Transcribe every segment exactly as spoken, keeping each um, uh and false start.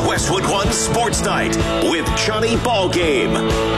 Westwood One Sports Night with Johnny Ballgame.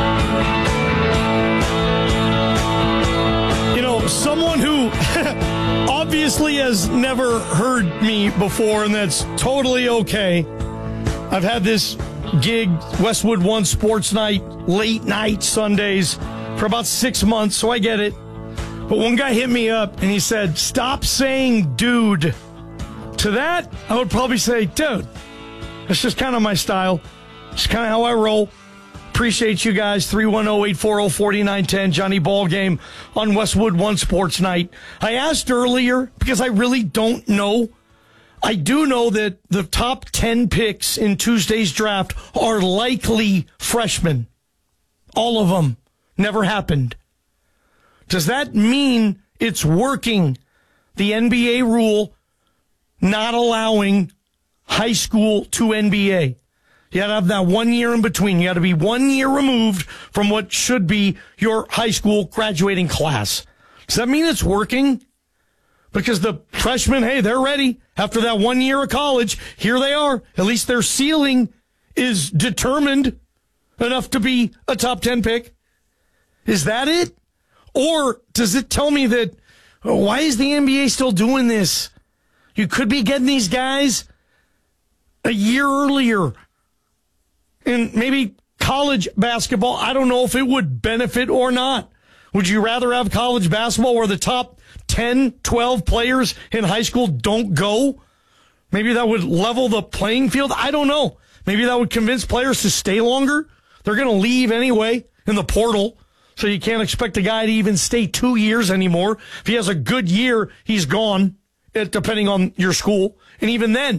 You know, someone who obviously has never heard me before, and that's totally okay. I've had this gig, Westwood One Sports Night, late night Sundays, for about six months, so I get it. But one guy hit me up, and he said, stop saying dude. To that, I would probably say, dude. That's just kind of my style. It's kind of how I roll. Appreciate you guys. three one zero, eight four zero, four nine one zero. Johnny Ballgame on Westwood One Sports Night. I asked earlier because I really don't know. I do know that the top ten picks in Tuesday's draft are likely freshmen. All of them. Never happened. Does that mean it's working? The N B A rule not allowing high school to N B A. You got to have that one year in between. You got to be one year removed from what should be your high school graduating class. Does that mean it's working? Because the freshmen, hey, they're ready. After that one year of college, here they are. At least their ceiling is determined enough to be a top ten pick. Is that it? Or does it tell me that, oh, why is the N B A still doing this? You could be getting these guys a year earlier. And maybe college basketball, I don't know if it would benefit or not. Would you rather have college basketball where the top ten, twelve players in high school don't go? Maybe that would level the playing field. I don't know. Maybe that would convince players to stay longer. They're going to leave anyway in the portal. So you can't expect a guy to even stay two years anymore. If he has a good year, he's gone, depending on your school. And even then.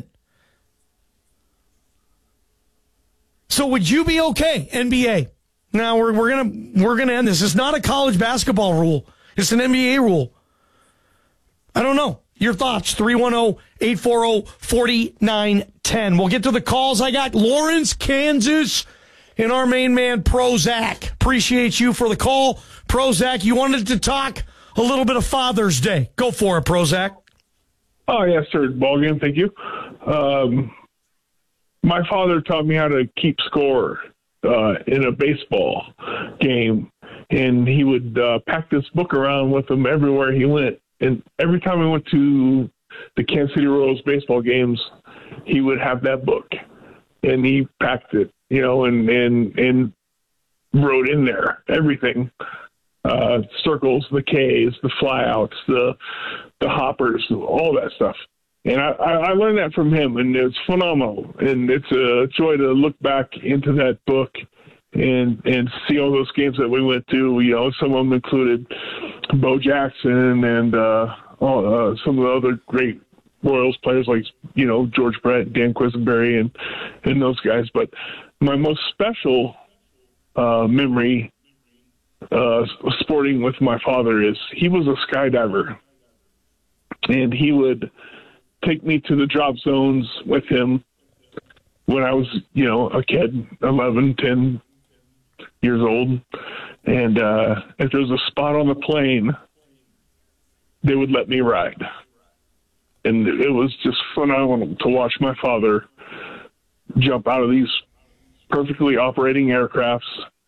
So would you be okay, N B A? Now we're we're gonna we're gonna end this. It's not a college basketball rule. It's an N B A rule. I don't know. Your thoughts, three one zero, eight four zero, four nine one zero. We'll get to the calls. I got Lawrence, Kansas, and our main man, Prozac. Appreciate you for the call. Prozac, you wanted to talk a little bit of Father's Day. Go for it, Prozac. Oh, yes, sir. Ballgame, thank you. Um, my father taught me how to keep score uh, in a baseball game, and he would uh, pack this book around with him everywhere he went. And every time we went to the Kansas City Royals baseball games, he would have that book, and he packed it, you know, and and and wrote in there everything, uh, circles, the Ks, the flyouts, the the hoppers, all that stuff. And I, I learned that from him, and it's phenomenal. And it's a joy to look back into that book and and see all those games that we went to. You know, some of them included Bo Jackson and uh, all, uh, some of the other great Royals players like, you know, George Brett, Dan Quisenberry, and, and those guys. But my most special uh, memory uh, sporting with my father is he was a skydiver. And he would take me to the drop zones with him when I was, you know, a kid, eleven, ten years old. And uh, if there was a spot on the plane, they would let me ride. And it was just phenomenal to watch my father jump out of these perfectly operating aircrafts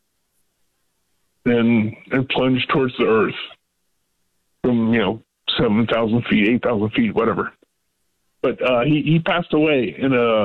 and, and plunge towards the earth from, you know, seven thousand feet, eight thousand feet, whatever. But uh, he, he passed away in a